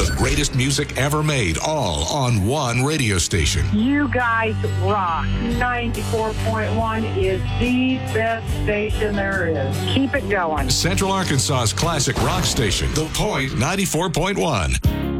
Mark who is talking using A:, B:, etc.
A: The greatest music ever made, all on one radio station.
B: You guys rock. 94.1 is the best station there is. Keep it going.
A: Central Arkansas's classic rock station, The Point 94.1.